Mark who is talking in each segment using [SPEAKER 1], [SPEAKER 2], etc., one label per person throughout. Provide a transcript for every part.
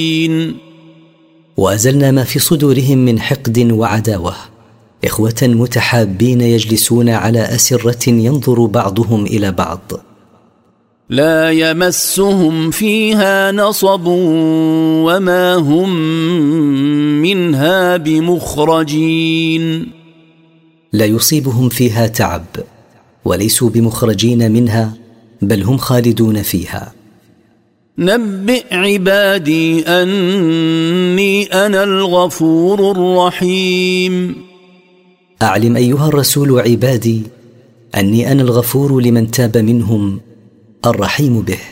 [SPEAKER 1] وأزلنا ما في صدورهم من حقد وعداوة، إخوة متحابين يجلسون على أسرة ينظر بعضهم إلى بعض.
[SPEAKER 2] لا يمسهم فيها نصب وما هم منها بمخرجين.
[SPEAKER 1] لا يصيبهم فيها تعب وليسوا بمخرجين منها، بل هم خالدون فيها.
[SPEAKER 2] نبئ عبادي أني أنا الغفور الرحيم.
[SPEAKER 1] أعلم أيها الرسول عبادي أني أنا الغفور لمن تاب منهم، الرحيم به.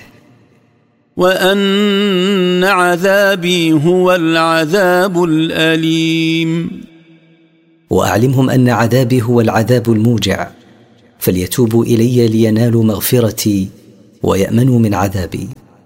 [SPEAKER 2] وأن عذابي هو العذاب الأليم.
[SPEAKER 1] وأعلمهم أن عذابي هو العذاب الموجع، فليتوبوا إلي لينالوا مغفرتي ويأمنوا من عذابي.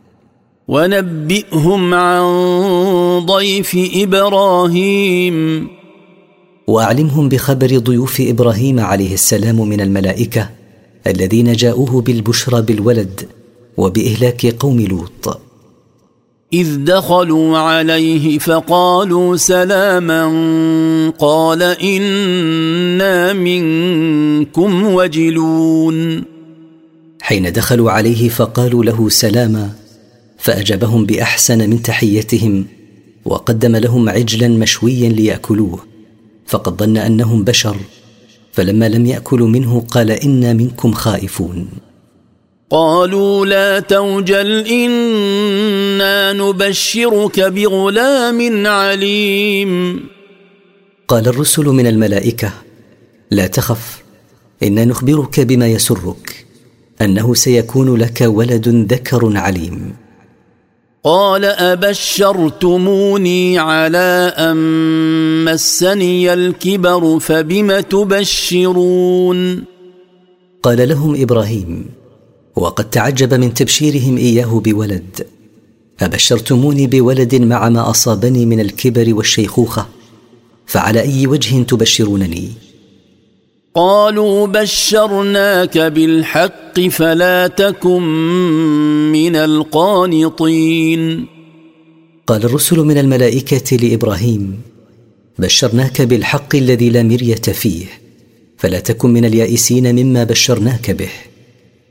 [SPEAKER 2] ونبئهم عن ضيف إبراهيم.
[SPEAKER 1] وأعلمهم بخبر ضيوف إبراهيم عليه السلام من الملائكة الذين جاءوه بالبشرى بالولد وبإهلاك قوم لوط.
[SPEAKER 2] إذ دخلوا عليه فقالوا سلاما قال إنا منكم وجلون.
[SPEAKER 1] حين دخلوا عليه فقالوا له سلاما، فأجابهم بأحسن من تحيتهم وقدم لهم عجلا مشويا ليأكلوه، فقد ظن أنهم بشر، فلما لم يأكلوا منه قال إنا منكم خائفون.
[SPEAKER 2] قالوا لا توجل إنا نبشرك بغلام عليم.
[SPEAKER 1] قال الرسل من الملائكة لا تخف، إنا نخبرك بما يسرك، أنه سيكون لك ولد ذكر عليم.
[SPEAKER 2] قال أبشرتموني على أن مسني الكبر فبم تبشرون.
[SPEAKER 1] قال لهم إبراهيم وقد تعجب من تبشيرهم إياه بولد: أبشرتموني بولد مع ما أصابني من الكبر والشيخوخة، فعلى أي وجه تبشرونني؟
[SPEAKER 2] قالوا بشرناك بالحق فلا تكن من القانطين.
[SPEAKER 1] قال الرسل من الملائكة لإبراهيم: بشرناك بالحق الذي لا مرية فيه، فلا تكن من اليائسين مما بشرناك به.